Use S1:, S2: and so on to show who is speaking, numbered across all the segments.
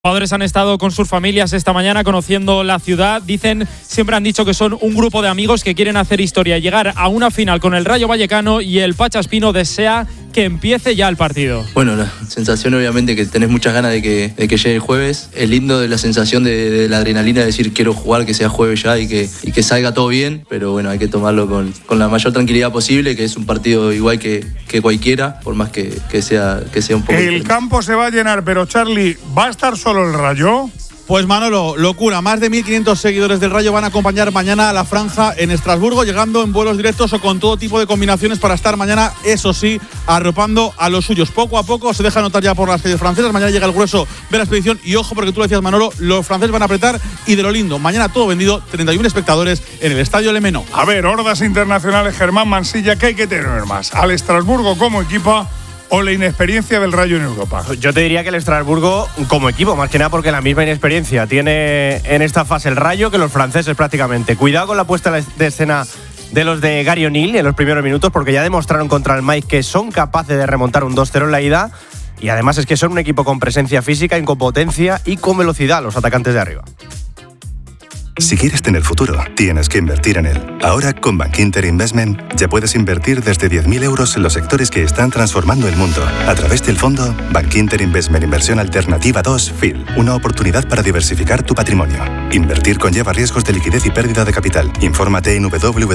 S1: Los jugadores han estado con sus familias esta mañana conociendo la ciudad. Siempre han dicho que son un grupo de amigos que quieren hacer historia, llegar a una final con el Rayo Vallecano, y el Pacha Espino desea que empiece ya el partido.
S2: Bueno, la sensación obviamente que tenés muchas ganas de que llegue el jueves. Es lindo de la sensación de la adrenalina de decir quiero jugar, que sea jueves ya y que salga todo bien, pero bueno, hay que tomarlo con la mayor tranquilidad posible, que es un partido igual que cualquiera, por más que sea un poco...
S3: El campo se va a llenar, pero Charly, ¿va a estar solo el Rayo?
S4: Pues Manolo, locura. Más de 1.500 seguidores del Rayo van a acompañar mañana a la franja en Estrasburgo, llegando en vuelos directos o con todo tipo de combinaciones para estar mañana, eso sí, arropando a los suyos. Poco a poco se deja notar ya por las calles francesas. Mañana llega el grueso de la expedición y ojo, porque tú lo decías, Manolo, los franceses van a apretar y de lo lindo. Mañana todo vendido, 31 espectadores en el Estadio Lemeno.
S3: A ver, hordas internacionales, Germán Mansilla, ¿qué hay que tener más? ¿Al Estrasburgo como equipo o la inexperiencia del Rayo en Europa?
S5: Yo te diría que el Estrasburgo como equipo, más que nada porque la misma inexperiencia tiene en esta fase el Rayo que los franceses prácticamente. Cuidado con la puesta de escena de los de Gary O'Neill en los primeros minutos, porque ya demostraron contra el Mainz que son capaces de remontar un 2-0 en la ida, y además es que son un equipo con presencia física, con potencia y con velocidad, los atacantes de arriba.
S6: Si quieres tener futuro, tienes que invertir en él. Ahora, con Bankinter Investment, ya puedes invertir desde 10.000 euros en los sectores que están transformando el mundo. A través del fondo Bankinter Investment Inversión Alternativa 2 FIL. Una oportunidad para diversificar tu patrimonio. Invertir conlleva riesgos de liquidez y pérdida de capital. Infórmate en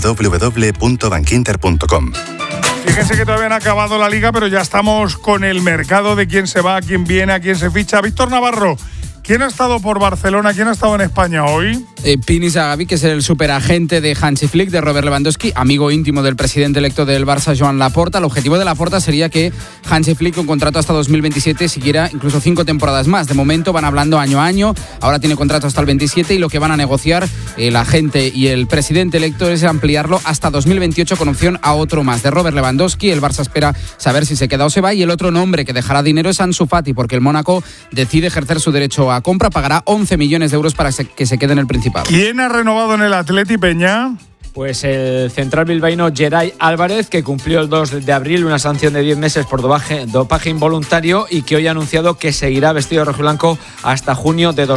S6: www.bankinter.com.
S3: Fíjense que todavía no ha acabado la liga, pero ya estamos con el mercado de quién se va, quién viene, a quién se ficha. Víctor Navarro, ¿quién ha estado por Barcelona? ¿Quién ha estado en España hoy?
S7: Pini Zagabi, que es el superagente de Hansi Flick, de Robert Lewandowski, amigo íntimo del presidente electo del Barça, Joan Laporta. El objetivo de Laporta sería que Hansi Flick, con contrato hasta 2027, siguiera incluso 5 temporadas más. De momento van hablando año a año, ahora tiene contrato hasta el 27 y lo que van a negociar la gente y el presidente electo es ampliarlo hasta 2028 con opción a otro más. De Robert Lewandowski, el Barça espera saber si se queda o se va, y el otro nombre que dejará dinero es Ansu Fati, porque el Mónaco decide ejercer su derecho a compra, pagará 11 millones de euros para que se quede en el Principado.
S3: ¿Quién ha renovado en el Atleti, Peña?
S8: Pues el central bilbaíno Geray Álvarez, que cumplió el 2 de abril una sanción de 10 meses por dopaje involuntario y que hoy ha anunciado que seguirá vestido de rojiblanco hasta junio de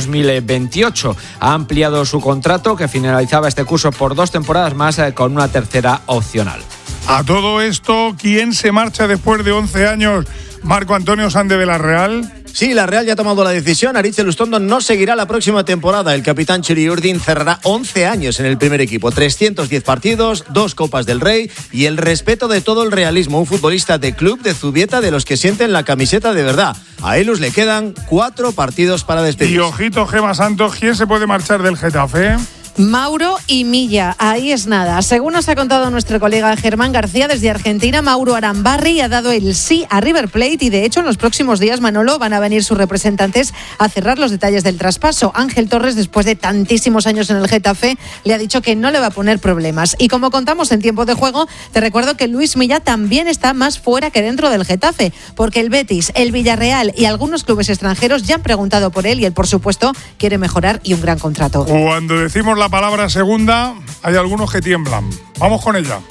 S8: 2028. Ha ampliado su contrato, que finalizaba este curso por 2 temporadas más, con una tercera opcional.
S3: A todo esto, ¿quién se marcha después de 11 años? Marco Antonio Sande de la Real.
S9: Sí, la Real ya ha tomado la decisión. Aritz Elustondo no seguirá la próxima temporada. El capitán Churi Urdin cerrará 11 años en el primer equipo. 310 partidos, 2 Copas del Rey y el respeto de todo el realismo. Un futbolista de club de Zubieta, de los que sienten la camiseta de verdad. A Elus le quedan 4 partidos para despedirse.
S3: Y ojito, Gema Santos, ¿quién se puede marchar del Getafe?
S10: Mauro y Milla, ahí es nada. Según nos ha contado nuestro colega Germán García desde Argentina, Mauro Arambarri ha dado el sí a River Plate y de hecho en los próximos días, Manolo, van a venir sus representantes a cerrar los detalles del traspaso. Ángel Torres, después de tantísimos años en el Getafe, le ha dicho que no le va a poner problemas. Y como contamos en tiempo de juego, te recuerdo que Luis Milla también está más fuera que dentro del Getafe, porque el Betis, el Villarreal y algunos clubes extranjeros ya han preguntado por él y él, por supuesto, quiere mejorar y un gran contrato.
S3: Cuando decimos la palabra segunda, hay algunos que tiemblan. Vamos con ella.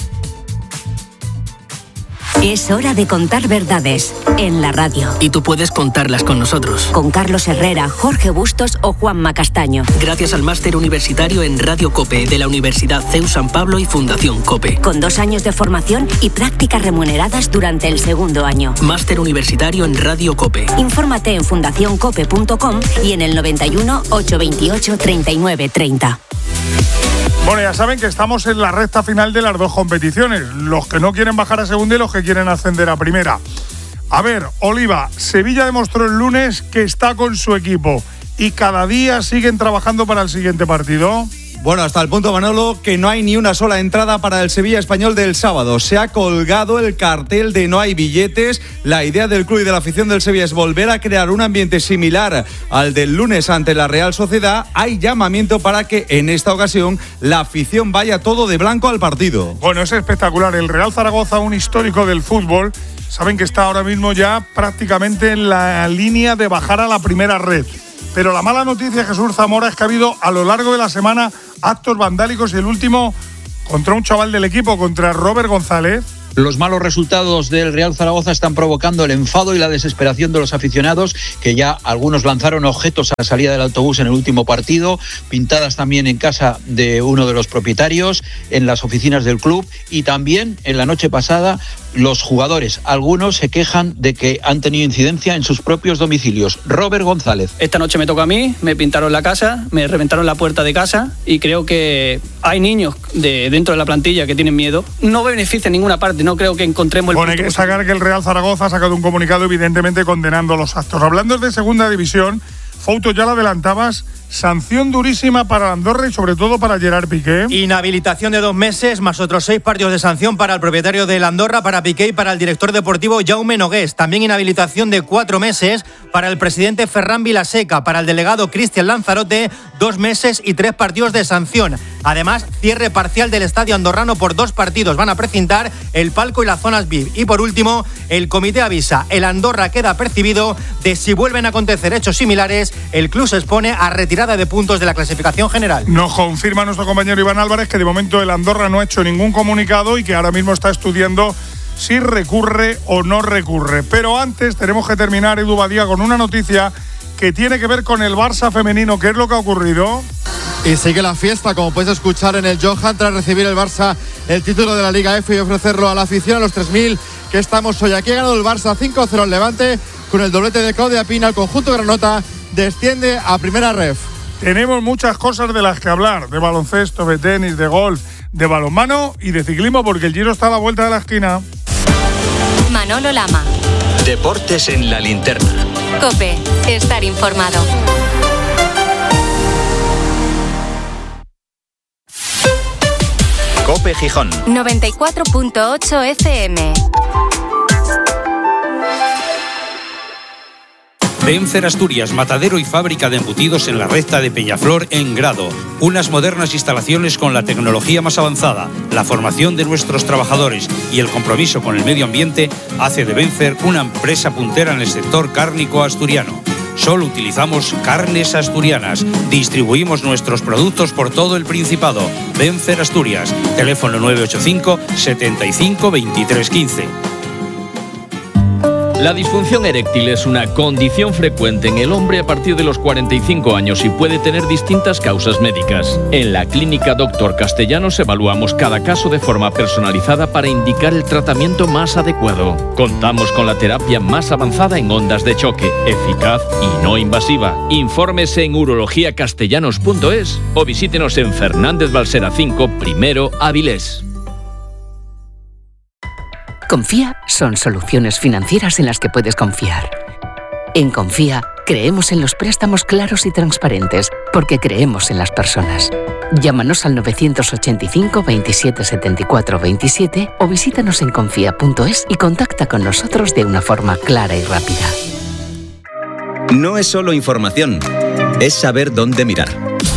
S11: Es hora de contar verdades en la radio.
S12: Y tú puedes contarlas con nosotros.
S11: Con Carlos Herrera, Jorge Bustos o Juanma Castaño.
S12: Gracias al máster universitario en Radio COPE de la Universidad CEU San Pablo y Fundación COPE.
S11: Con 2 años de formación y prácticas remuneradas durante el segundo año.
S12: Máster universitario en Radio COPE.
S11: Infórmate en fundacioncope.com y en el 91 828 39 30.
S3: Bueno, ya saben que estamos en la recta final de las 2 competiciones. Los que no quieren bajar a segunda y los que quieren ascender a primera. A ver, Oliva, Sevilla demostró el lunes que está con su equipo y cada día siguen trabajando para el siguiente partido.
S13: Bueno, hasta el punto, Manolo, que no hay ni una sola entrada para el Sevilla Español del sábado. Se ha colgado el cartel de no hay billetes. La idea del club y de la afición del Sevilla es volver a crear un ambiente similar al del lunes ante la Real Sociedad. Hay llamamiento para que en esta ocasión la afición vaya todo de blanco al partido.
S3: Bueno, es espectacular. El Real Zaragoza, un histórico del fútbol, saben que está ahora mismo ya prácticamente en la línea de bajar a la primera red. Pero la mala noticia, Jesús Zamora, es que ha habido a lo largo de la semana actos vandálicos y el último contra un chaval del equipo, contra Robert González.
S14: Los malos resultados del Real Zaragoza están provocando el enfado y la desesperación de los aficionados, que ya algunos lanzaron objetos a la salida del autobús en el último partido, pintadas también en casa de uno de los propietarios, en las oficinas del club, y también en la noche pasada los jugadores, algunos se quejan de que han tenido incidencia en sus propios domicilios. Robert González.
S15: Esta noche me toca a mí, me pintaron la casa, me reventaron la puerta de casa y creo que hay niños dentro de la plantilla que tienen miedo. No beneficia en ninguna parte, no creo que encontremos el
S3: Pone
S15: punto
S3: que sacar que el Real Zaragoza ha sacado un comunicado evidentemente condenando los actos. Hablando de segunda división, Fouto, ya lo adelantabas, sanción durísima para Andorra y sobre todo para Gerard Piqué.
S16: Inhabilitación de 2 meses más otros 6 partidos de sanción para el propietario del Andorra, para Piqué y para el director deportivo Jaume Nogués. También inhabilitación de 4 meses para el presidente Ferran Vilaseca, para el delegado Cristian Lanzarote, 2 meses y 3 partidos de sanción. Además, cierre parcial del estadio andorrano por 2 partidos. Van a precintar el palco y las zonas VIP. Y por último, el comité avisa, el Andorra queda percibido de si vuelven a acontecer hechos similares, el club se expone a retirada de puntos de la clasificación general.
S3: Nos confirma nuestro compañero Iván Álvarez que de momento el Andorra no ha hecho ningún comunicado y que ahora mismo está estudiando si recurre o no recurre. Pero antes tenemos que terminar, Edu Badía, con una noticia que tiene que ver con el Barça femenino. ¿Qué es lo que ha ocurrido?
S17: Y sigue la fiesta, como puedes escuchar en el Johan, tras recibir el Barça el título de la Liga F y ofrecerlo a la afición, a los 3.000 que estamos hoy. Aquí ha ganado el Barça 5-0 al Levante con el doblete de Claudia Pina. El conjunto granota desciende a primera ref.
S3: Tenemos muchas cosas de las que hablar, de baloncesto, de tenis, de golf, de balonmano y de ciclismo, porque el Giro está a la vuelta de la esquina.
S11: Manolo Lama.
S18: Deportes en la linterna.
S11: COPE. Estar informado.
S18: COPE Gijón.
S11: 94.8 FM.
S19: Vencer Asturias, matadero y fábrica de embutidos en la recta de Peñaflor en Grado. Unas modernas instalaciones con la tecnología más avanzada, la formación de nuestros trabajadores y el compromiso con el medio ambiente hace de Vencer una empresa puntera en el sector cárnico asturiano. Solo utilizamos carnes asturianas. Distribuimos nuestros productos por todo el Principado. Vencer Asturias. Teléfono 985 75 23 15.
S20: La disfunción eréctil es una condición frecuente en el hombre a partir de los 45 años y puede tener distintas causas médicas. En la Clínica Dr. Castellanos evaluamos cada caso de forma personalizada para indicar el tratamiento más adecuado. Contamos con la terapia más avanzada en ondas de choque, eficaz y no invasiva. Infórmese en urologiacastellanos.es o visítenos en Fernández Balsera 5, primero Avilés.
S21: Confía son soluciones financieras en las que puedes confiar. En Confía, creemos en los préstamos claros y transparentes, porque creemos en las personas. Llámanos al 985 27 74 27 o visítanos en confía.es y contacta con nosotros de una forma clara y rápida.
S18: No es solo información, es saber dónde mirar.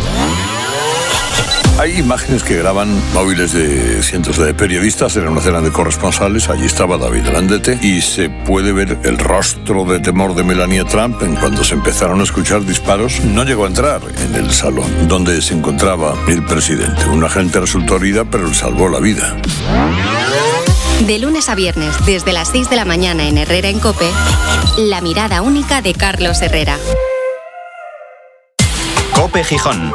S22: Hay imágenes que graban móviles de cientos de periodistas en una cena de corresponsales. Allí estaba David Landete y se puede ver el rostro de temor de Melania Trump en cuando se empezaron a escuchar disparos. No llegó a entrar en el salón donde se encontraba el presidente. Un agente resultó herida, pero le salvó la vida.
S11: De lunes a viernes, desde las 6 de la mañana en Herrera en COPE, la mirada única de Carlos Herrera.
S18: COPE Gijón.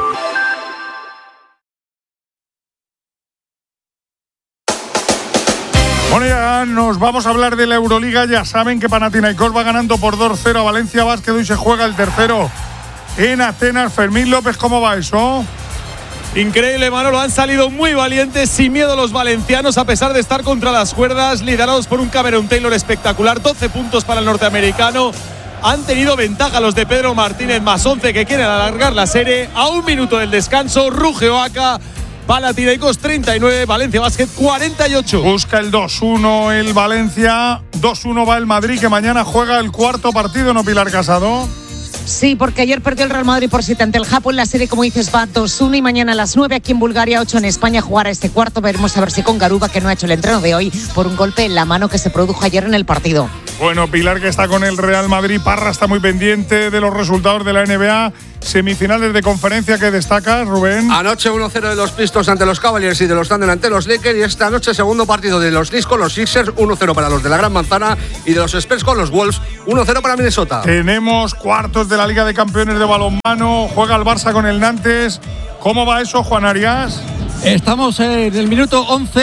S3: Bueno, ya nos vamos a hablar de la Euroliga. Ya saben que Panathinaikos va ganando por 2-0 a Valencia Basket. Hoy se juega el tercero en Atenas. Fermín López, ¿cómo va eso?
S1: Increíble, Manolo. Han salido muy valientes, sin miedo los valencianos, a pesar de estar contra las cuerdas, liderados por un Cameron Taylor espectacular. 12 puntos para el norteamericano. Han tenido ventaja los de Pedro Martínez, más 11 que quieren alargar la serie. A 1 minuto del descanso, ruge Oaca. Panathinaikos 39, Valencia Basket 48.
S3: Busca el 2-1 el Valencia, 2-1 va el Madrid, que mañana juega el cuarto partido, ¿no, Pilar Casado?
S23: Sí, porque ayer perdió el Real Madrid por 7 ante el Japón. La serie, como dices, va 2-1 y mañana a las 9 aquí en Bulgaria, 8 en España, jugará este cuarto. Veremos a ver si con Garuba, que no ha hecho el entreno de hoy, por un golpe en la mano que se produjo ayer en el partido.
S3: Bueno, Pilar, que está con el Real Madrid, Parra está muy pendiente de los resultados de la NBA. semifinales de conferencia que destacas, Rubén.
S2: Anoche 1-0 de los Pistons ante los Cavaliers y de los Thunder ante los Lakers, y esta noche segundo partido de los Knicks con los Sixers, 1-0 para los de la Gran Manzana, y de los Spurs con los Wolves, 1-0 para Minnesota.
S3: Tenemos cuartos de la Liga de Campeones de balonmano, juega el Barça con el Nantes. ¿Cómo va eso, Juan Arias?
S4: Estamos en el minuto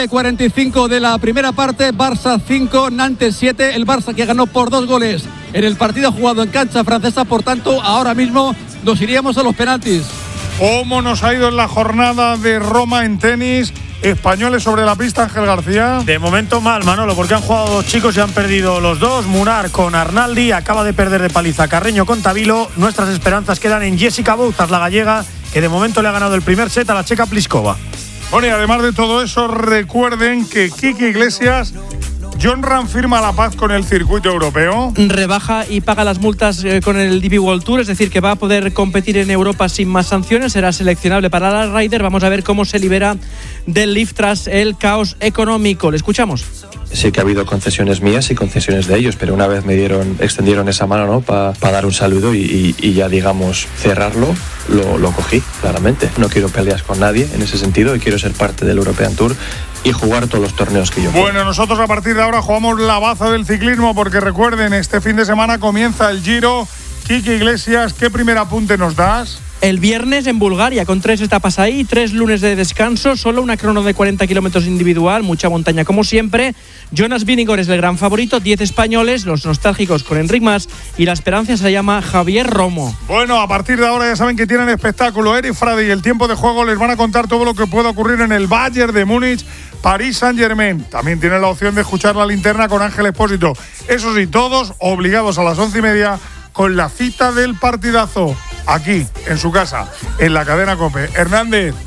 S4: 11:45 de la primera parte. Barça 5, Nantes 7. El Barça que ganó por 2 goles en el partido jugado en cancha francesa. Por tanto, ahora mismo nos iríamos a los penaltis.
S3: ¿Cómo nos ha ido en la jornada de Roma en tenis? Españoles sobre la pista, Ángel García.
S5: De momento mal, Manolo, porque han jugado 2 chicos y han perdido los 2. Munar con Arnaldi, acaba de perder de paliza Carreño con Tabilo. Nuestras esperanzas quedan en Jessica Bouzas, la gallega, que de momento le ha ganado el primer set a la checa Pliskova.
S3: Bueno, y además de todo eso, recuerden que Kiki Iglesias, John Ram firma la paz con el circuito europeo.
S4: Rebaja y paga las multas con el DP World Tour, es decir, que va a poder competir en Europa sin más sanciones, será seleccionable para la Ryder. Vamos a ver cómo se libera del Leaf tras el caos económico. Le escuchamos.
S24: Sí que ha habido concesiones mías y concesiones de ellos, pero una vez extendieron esa mano, ¿no?, para dar un saludo y ya, digamos, cerrarlo, lo cogí, claramente. No quiero peleas con nadie en ese sentido y quiero ser parte del European Tour y jugar todos los torneos que yo pueda.
S3: Bueno, nosotros a partir de ahora jugamos la baza del ciclismo, porque recuerden, este fin de semana comienza el Giro. Kiki Iglesias, ¿qué primer apunte nos das?
S4: El viernes en Bulgaria, con 3 etapas ahí, 3 lunes de descanso, solo una crono de 40 kilómetros individual, mucha montaña como siempre. Jonas Vingegaard es el gran favorito, 10 españoles, los nostálgicos con Enric Mas, y la esperanza se llama Javier Romo.
S3: Bueno, a partir de ahora ya saben que tienen espectáculo. Eric Frade y el tiempo de juego les van a contar todo lo que pueda ocurrir en el Bayern de Múnich, París Saint-Germain. También tienen la opción de escuchar la linterna con Ángel Expósito. Eso sí, todos obligados a las 11:30 con la cita del partidazo, aquí, en su casa, en la cadena COPE. Hernández,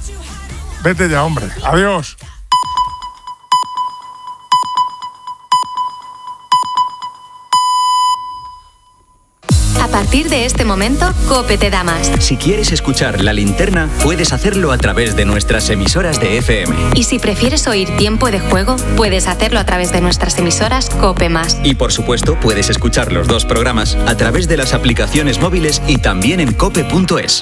S3: vete ya, hombre. Adiós.
S11: A partir de este momento, COPE te da más.
S18: Si quieres escuchar La Linterna, puedes hacerlo a través de nuestras emisoras de FM.
S11: Y si prefieres oír Tiempo de Juego, puedes hacerlo a través de nuestras emisoras COPE+.
S18: Y por supuesto, puedes escuchar los 2 programas a través de las aplicaciones móviles y también en cope.es.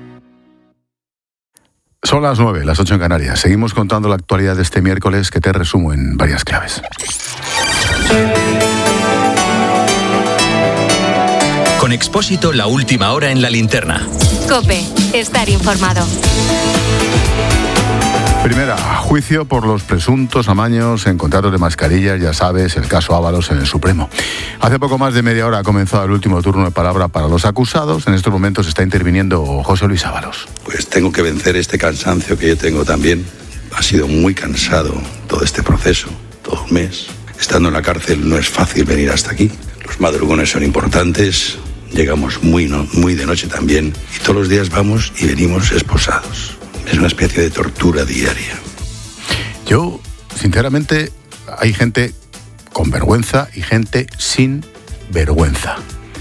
S25: Son las 9, las 8 en Canarias. Seguimos contando la actualidad de este miércoles, que te resumo en varias claves.
S18: Con Expósito, la última hora en La Linterna.
S11: COPE, estar informado.
S25: Primera, juicio por los presuntos amaños en contratos de mascarillas, ya sabes, el caso Ábalos en el Supremo. Hace poco más de media hora ha comenzado el último turno de palabra para los acusados. En estos momentos está interviniendo José Luis Ábalos.
S26: Pues tengo que vencer este cansancio que yo tengo también. Ha sido muy cansado todo este proceso, todo un mes. Estando en la cárcel no es fácil venir hasta aquí. Los madrugones son importantes. Llegamos muy de noche también, y todos los días vamos y venimos esposados. Es una especie de tortura diaria.
S25: Yo, sinceramente, hay gente con vergüenza y gente sin vergüenza.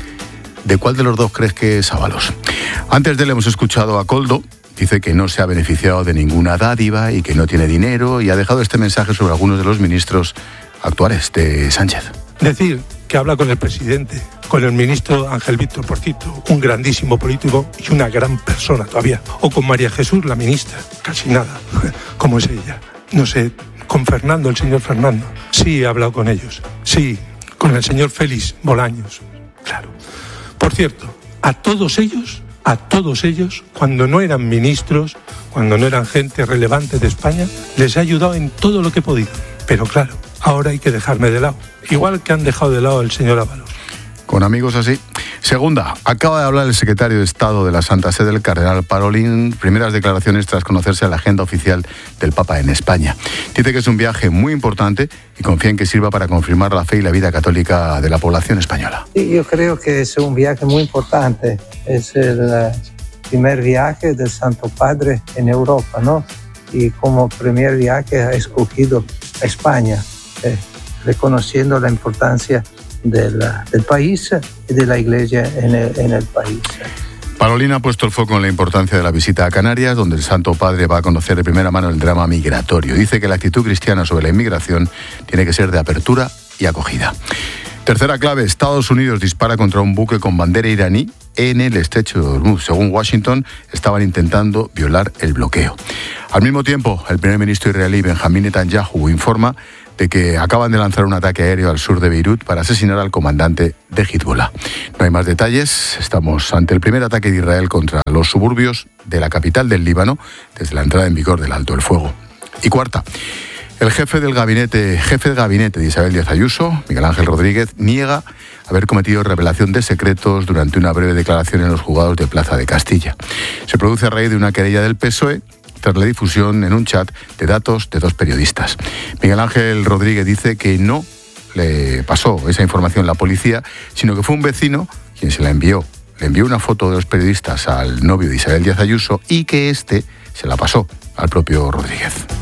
S25: ¿De cuál de los dos crees que es Ábalos? Antes de él hemos escuchado a Koldo. Dice que no se ha beneficiado de ninguna dádiva y que no tiene dinero, y ha dejado este mensaje sobre algunos de los ministros actuales de Sánchez.
S27: Decir que habla con el presidente, con el ministro Ángel Víctor Porcito, un grandísimo político y una gran persona todavía, o con María Jesús, la ministra, casi nada, como es ella. No sé, con Fernando, el señor Fernando, sí he hablado con ellos, sí, con el señor Félix Bolaños, claro. Por cierto, a todos ellos, cuando no eran ministros, cuando no eran gente relevante de España, les he ayudado en todo lo que he podido. Pero claro, ahora hay que dejarme de lado, igual que han dejado de lado al señor Ábalos.
S25: Con amigos así. Segunda, acaba de hablar el secretario de Estado de la Santa Sede, el cardenal Parolin, primeras declaraciones tras conocerse la agenda oficial del Papa en España. Dice que es un viaje muy importante y confía en que sirva para confirmar la fe y la vida católica de la población española.
S28: Sí, yo creo que es un viaje muy importante. Es el primer viaje del Santo Padre en Europa, ¿no? Y como primer viaje ha escogido a España, reconociendo la importancia del país y de la Iglesia en el país.
S25: Parolin ha puesto el foco en la importancia de la visita a Canarias, donde el Santo Padre va a conocer de primera mano el drama migratorio. Dice que la actitud cristiana sobre la inmigración tiene que ser de apertura y acogida. Tercera clave, Estados Unidos dispara contra un buque con bandera iraní en el estrecho de Hormuz. Según Washington, estaban intentando violar el bloqueo. Al mismo tiempo, el primer ministro israelí Benjamín Netanyahu informa de que acaban de lanzar un ataque aéreo al sur de Beirut para asesinar al comandante de Hezbollah. No hay más detalles. Estamos ante el primer ataque de Israel contra los suburbios de la capital del Líbano desde la entrada en vigor del alto el fuego. Y cuarta, el jefe de gabinete de Isabel Díaz Ayuso, Miguel Ángel Rodríguez, niega haber cometido revelación de secretos durante una breve declaración en los juzgados de Plaza de Castilla. Se produce a raíz de una querella del PSOE tras la difusión en un chat de datos de 2 periodistas. Miguel Ángel Rodríguez dice que no le pasó esa información a la policía, sino que fue un vecino quien se la envió. Le envió una foto de los periodistas al novio de Isabel Díaz Ayuso y que éste se la pasó al propio Rodríguez.